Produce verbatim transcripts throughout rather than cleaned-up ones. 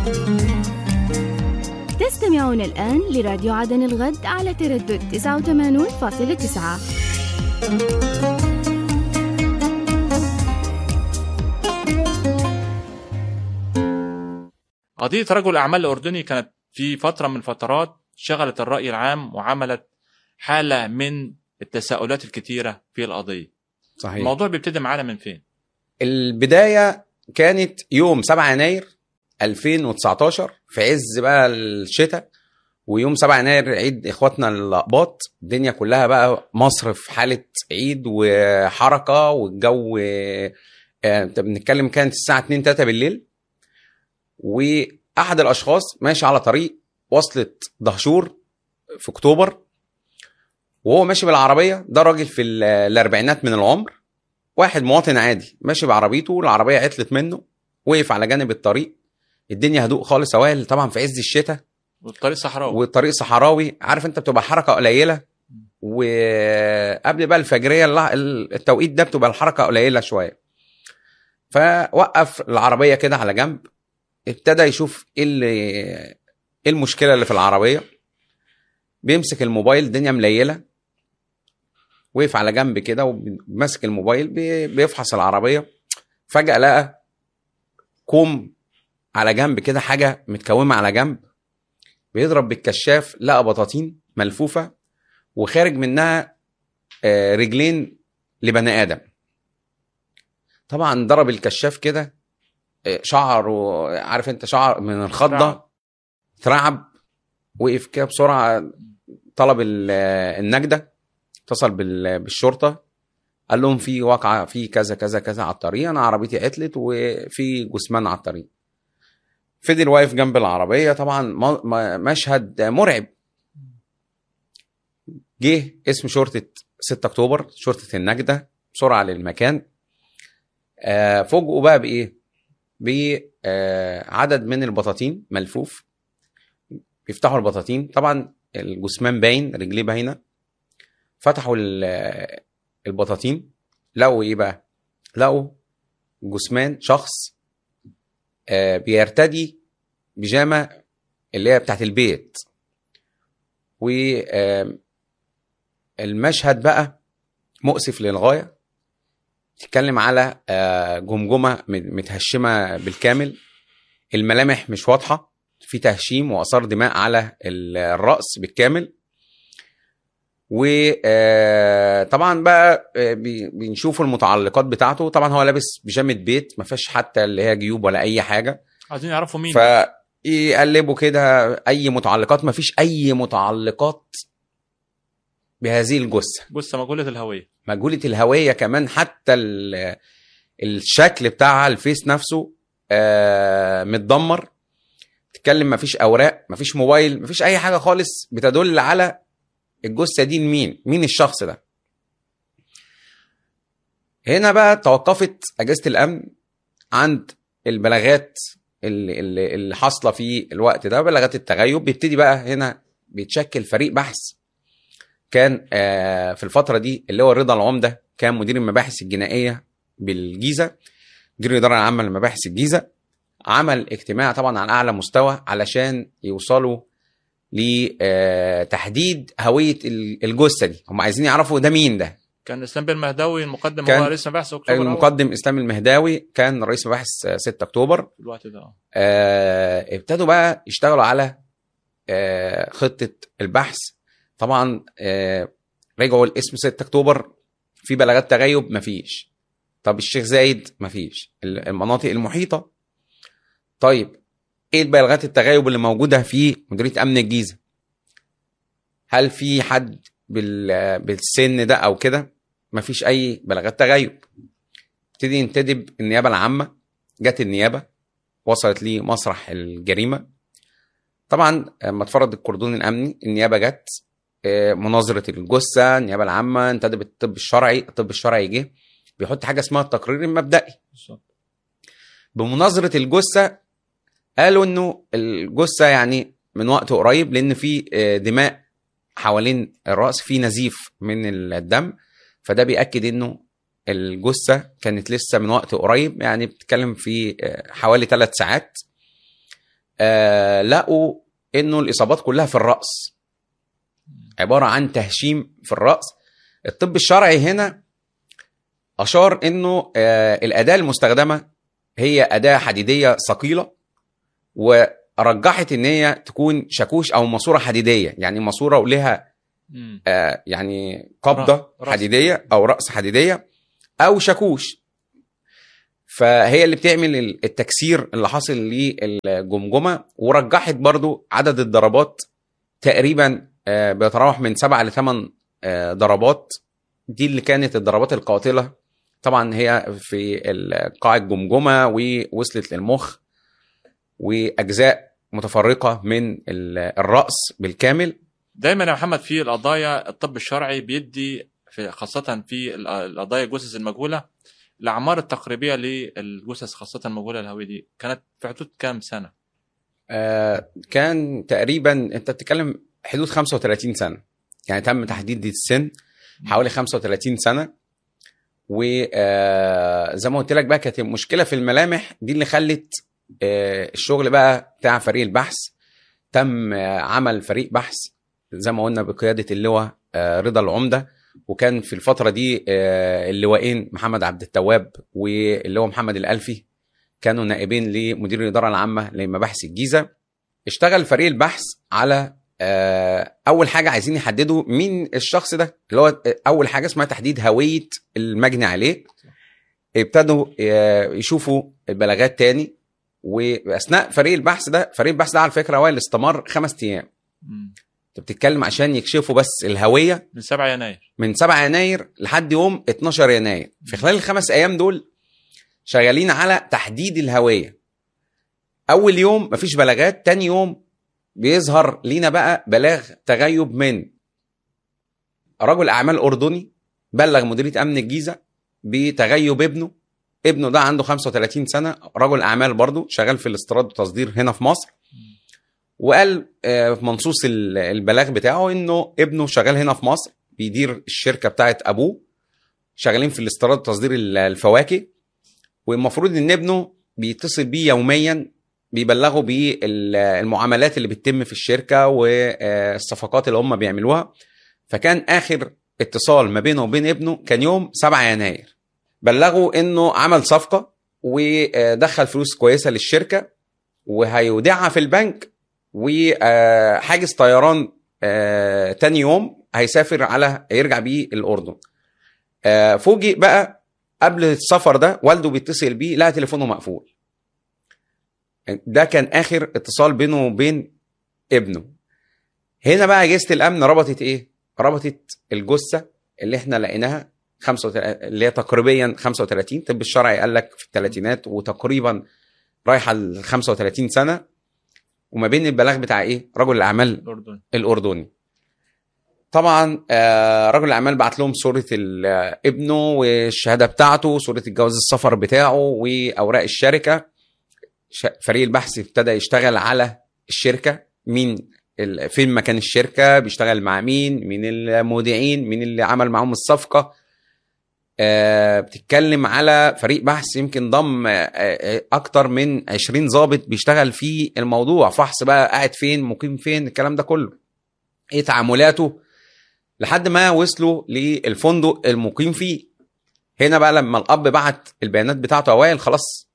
تستمعون الآن لراديو عدن الغد على تردد تسعة وثمانين فاصلة تسعة. قضية رجل الأعمال الأردني كانت في فترة من الفترات شغلت الرأي العام وعملت حالة من التساؤلات الكتيرة في القضية. صحيح. الموضوع بيبتدي معانا من فين؟ البداية كانت يوم سبعة يناير ألفين وتسعتاشر في عز بقى الشتاء، ويوم سبعة يناير عيد إخواتنا الأقباط. الدنيا كلها بقى مصر في حالة عيد وحركة، والجو بنتكلم كانت الساعة اتنين تلاتة بالليل، وأحد الأشخاص ماشي على طريق وصلت دهشور في أكتوبر، وهو ماشي بالعربية. ده راجل في الأربعينات من العمر، واحد مواطن عادي ماشي بعربيته، والعربية عطلت منه، وقف على جانب الطريق. الدنيا هدوء خالص، سوائل طبعا في عز الشتاء، والطريق صحراوي والطريق صحراوي. عارف انت بتبقى حركة قليلة، وقبل بقى الفجرية التوقيت ده بتبقى الحركة قليلة شوية. فوقف العربية كده على جنب، ابتدى يشوف ايه اللي ايه المشكلة اللي في العربية. بيمسك الموبايل، الدنيا مليلة، وقف على جنب كده وماسك الموبايل بيفحص العربية. فجأة لقى كوم على جنب كده، حاجة متكومة على جنب، بيضرب بالكشاف لقى بطاطين ملفوفة وخارج منها رجلين لبني آدم. طبعا ضرب الكشاف كده، شعر، عارف انت شعر من الخضة، ترعب، وقف كده بسرعة، طلب النجدة، اتصل بالشرطة، قال لهم في واقعة في كذا كذا كذا على الطريق، انا عربيتي عطلت وفي جثمان على الطريق. فضل واقف جنب العربية، طبعا مشهد مرعب. جه اسم شرطة ستة أكتوبر، شرطة النجدة، بسرعة للمكان. آه فوجئوا بقى بإيه؟ بعدد من البطاطين ملفوف. بيفتحوا البطاطين، طبعا الجثمان باين، رجليه باينة. فتحوا البطاطين، لقوا إيه بقى؟ لقوا جثمان شخص آه بيرتدي بيجامة اللي هي بتاعت البيت. والمشهد بقى مؤسف للغاية. تتكلم على جمجمة متهشمة بالكامل، الملامح مش واضحة، في تهشيم وأثار دماء على الرأس بالكامل. وطبعا بقى بنشوفوا المتعلقات بتاعته. طبعا هو لابس بيجامة بيت، ما فيش حتى اللي هي جيوب ولا أي حاجة. عايزين يعرفوا مين، فيقلبوا كده أي متعلقات، ما فيش أي متعلقات بهذه الجثة. جثة مجهولة الهوية، مجهولة الهوية كمان. حتى الشكل بتاعها، الفيس نفسه آه متدمر. تتكلم ما فيش أوراق، ما فيش موبايل، ما فيش أي حاجة خالص بتدل على الجثة دي مين مين الشخص ده. هنا بقى توقفت أجهزة الأمن عند البلاغات اللي, اللي, اللي حاصلة في الوقت ده، بلاغات التغيب. بيبتدي بقى هنا بيتشكل فريق بحث. كان آه في الفترة دي اللي هو رضا العمدة كان مدير المباحث الجنائية بالجيزة، مدير الإدارة العامة لمباحث الجيزة. عمل اجتماع طبعا على أعلى مستوى علشان يوصلوا لتحديد هوية الجثة دي. هم عايزين يعرفوا ده مين ده. كان إسلام المهداوي المقدم، هو رئيس مباحث أكتوبر. المقدم إسلام المهداوي كان رئيس مباحث ستة أكتوبر في الوقت ده. آه ابتدوا بقى يشتغلوا على آه خطة البحث. طبعا آه رجعوا الاسم ستة أكتوبر، في بلاغات تغيب مفيش. طب الشيخ زايد مفيش، المناطق المحيطة. طيب ايه البلاغات التغيب اللي موجودة في مديرية أمن الجيزة؟ هل في حد بالسن ده أو كده؟ مفيش أي بلاغات تغيب. ابتدي ينتدب النيابة العامة. جت النيابة، وصلت لي مسرح الجريمة. طبعا لما اتفرض الكردون الأمني، النيابة جت مناظرة الجثة، النيابة العامة انتدبت الطب الشرعي. الطب الشرعي جه بيحط حاجة اسمها التقرير المبدئي. بمناظرة الجثة قالوا انه الجثة يعني من وقت قريب، لان في دماء حوالين الرأس، في نزيف من الدم، فده بيأكد انه الجثة كانت لسه من وقت قريب، يعني بتتكلم في حوالي ثلاث ساعات. آه لقوا انه الاصابات كلها في الراس، عباره عن تهشيم في الراس. الطب الشرعي هنا اشار انه آه الاداه المستخدمه هي اداه حديديه ثقيله، ورجحت ان هي تكون شاكوش او ماسوره حديديه، يعني ماسوره ولها آه يعني قبضه حديديه او راس حديديه او شاكوش. فهي اللي بتعمل التكسير اللي حاصل للجمجمه. ورجحت برضو عدد الضربات تقريبا آه بيتراوح من سبعة لثمان آه ضربات، دي اللي كانت الضربات القاتله. طبعا هي في قاع الجمجمه ووصلت للمخ واجزاء متفرقه من الراس بالكامل. دايما يا محمد في القضايا الطب الشرعي بيدي في خاصه في القضايا الجثث المجهوله الاعمار التقريبيه للجثث خاصه المجهوله الهويه دي كانت في حدود كام سنه؟ آه كان تقريبا انت بتتكلم حدود خمسة وثلاثين سنه، يعني تم تحديد السن حوالي خمسة وثلاثين سنه. وزي ما قلت لك بقى كانت المشكله في الملامح دي اللي خلت آه الشغل بقى بتاع فريق البحث. تم آه عمل فريق بحث زي ما قلنا بقياده اللواء آه رضا العمده، وكان في الفتره دي آه اللواءين محمد عبد التواب واللواء محمد الألفي كانوا نائبين لمدير الاداره العامه لمباحث الجيزه. اشتغل فريق البحث على اول حاجه عايزين يحددوا مين الشخص ده، اللي هو اول حاجه اسمها تحديد هويه المجني عليه. ابتدوا يشوفوا البلاغات تاني، واثناء فريق البحث ده فريق البحث ده على فكره هو اللي استمر خمس ايام. انت بتتكلم عشان يكشفوا بس الهويه من سبعة يناير من سبعة يناير لحد يوم اتناشر يناير. في خلال الخمس ايام دول شغالين على تحديد الهويه. اول يوم مفيش بلاغات، تاني يوم بيظهر لينا بقى بلاغ تغيب من رجل اعمال اردني بلغ مديريه امن الجيزه بتغيب ابنه. ابنه ده عنده خمسة وثلاثين سنه، رجل اعمال برضه شغال في الاستيراد والتصدير هنا في مصر. وقال في منصوص البلاغ بتاعه انه ابنه شغال هنا في مصر بيدير الشركه بتاعه ابوه، شغالين في الاستيراد وتصدير الفواكه، والمفروض ان ابنه بيتصل بيه يوميا بيبلغوا بالمعاملات اللي بتتم في الشركه والصفقات اللي هم بيعملوها. فكان اخر اتصال ما بينه وبين ابنه كان يوم سبعة يناير، بلغوا انه عمل صفقه ودخل فلوس كويسه للشركه وهيودعها في البنك، وحاجز طيران تاني يوم هيسافر على يرجع بيه الاردن. فوجئ بقى قبل السفر ده والده بيتصل بيه لقى تليفونه مقفول. ده كان اخر اتصال بينه وبين ابنه. هنا بقى اجهزه الامن ربطت ايه؟ ربطت الجثه اللي احنا لقيناها خمسة وثلاثين اللي هي تقريبا خمسة وثلاثين، طب الشرعي قال لك في الثلاثينات وتقريبا رايحه ل خمسة وثلاثين سنه، وما بين البلاغ بتاع ايه؟ رجل الاعمال الأردني. الاردني طبعا آه رجل الاعمال بعت لهم صوره ابنه والشهاده بتاعته، صوره الجواز السفر بتاعه واوراق الشركه. فريق البحث ابتدى يشتغل على الشركه، مين فين مكان الشركه، بيشتغل مع مين، مين المودعين، مين اللي عمل معهم الصفقه. آه بتتكلم على فريق بحث يمكن ضم آه اكتر من عشرين ضابط بيشتغل في الموضوع، فحص بقى قاعد فين، مقيم فين، الكلام ده كله، ايه تعاملاته، لحد ما وصلوا للفندق المقيم فيه. هنا بقى لما الاب بعت البيانات بتاعته اوائل خلاص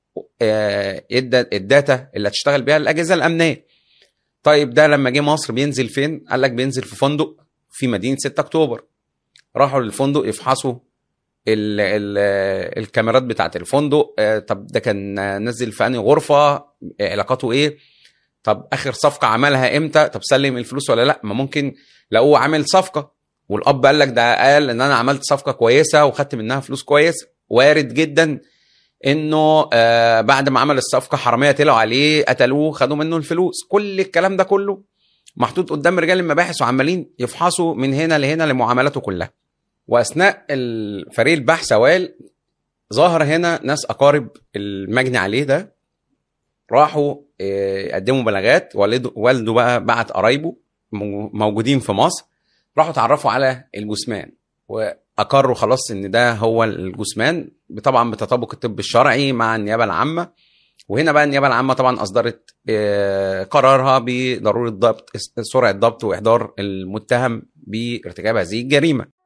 ادى الداتا اللي هتشتغل بيها الاجهزه الامنيه. طيب ده لما جه مصر بينزل فين؟ قال لك بينزل في فندق في مدينه ستة اكتوبر. راحوا للفندق يفحصوا ال ال الكاميرات بتاعه الفندق. طب ده كان نزل في انهي غرفه، علاقاته ايه، طب اخر صفقه عملها امتى، طب سلم الفلوس ولا لا. ما ممكن لقوه عامل صفقه والاب قال لك ده قال ان انا عملت صفقه كويسه وخدت منها فلوس كويسه. وارد جدا انه آه بعد ما عمل الصفقه حراميه طلعوا عليه قتلوه خدوا منه الفلوس. كل الكلام ده كله محطوط قدام رجال المباحث وعمالين يفحصوا من هنا لهنا لمعاملاته كلها. واثناء الفريق البحث اوائل ظاهر هنا ناس اقارب المجني عليه ده راحوا يقدموا بلاغات. والده والده بقى بعت قرايبه موجودين في مصر، راحوا تعرفوا على الجثمان واقروا خلاص ان ده هو الجثمان، طبعا بتطابق الطب الشرعي مع النيابه العامه. وهنا بقى النيابه العامه طبعا اصدرت قرارها بضروره ضبط سرعه ضبط واحضار المتهم بارتكاب هذه الجريمه.